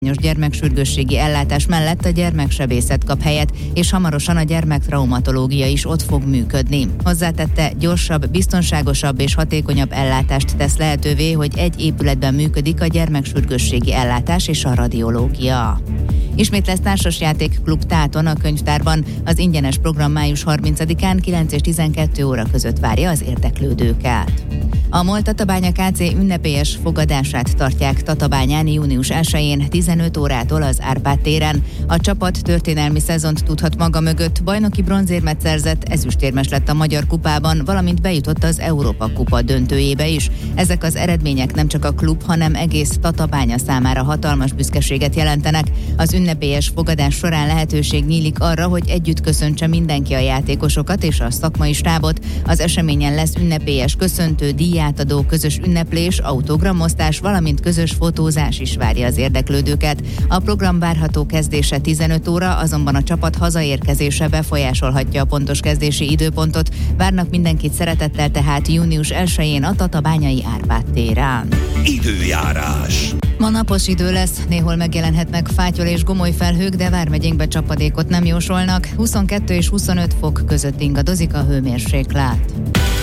Gyermeksürgősségi ellátás mellett a gyermeksebészet kap helyet, és hamarosan a gyermektraumatológia is ott fog működni. Hozzátette, gyorsabb, biztonságosabb és hatékonyabb ellátást tesz lehetővé, hogy egy épületben működik a gyermeksürgősségi ellátás és a radiológia. Ismét lesz társasjáték Klub Táton a könyvtárban. Az ingyenes program május 30-án 9 és 12 óra között várja az érdeklődőket. A MOL Tatabánya Kc. Ünnepélyes fogadását tartják Tatabányán június 1-én 15 órától az Árpád téren. A csapat történelmi szezont tudhat maga mögött, bajnoki bronzérmet szerzett, ezüstérmes lett a Magyar Kupában, valamint bejutott az Európa Kupa döntőjébe is. Ezek az eredmények nem csak a klub, hanem egész Tatabánya számára hatalmas büszkeséget jelentenek. Az ünnepélyes fogadás során lehetőség nyílik arra, hogy együtt köszöntse mindenki a játékosokat és a szakmai stábot. Az eseményen lesz ünnepélyes köszöntő, díjátadó, közös ünneplés, autogramosztás, valamint közös fotózás is várja az érdeklődőket. A program várható kezdése 15 óra, azonban a csapat hazaérkezése befolyásolhatja a pontos kezdési időpontot. Várnak mindenkit szeretettel tehát június 1-én a tatabányai Árpád téren. Időjárás. Ma napos idő lesz, néhol megjelenhetnek fátyol és gomoly felhők, de vármegyénkbe csapadékot nem jósolnak. 22 és 25 fok között ingadozik a hőmérséklet.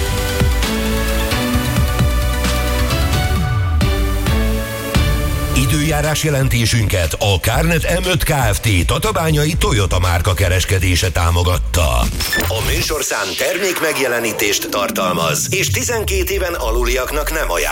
Időjárás jelentésünket a Kárnet M5 Kft. Tatabányai Toyota márka kereskedése támogatta. A műsorszám termék megjelenítést tartalmaz, és 12 éven aluliaknak nem ajánlott.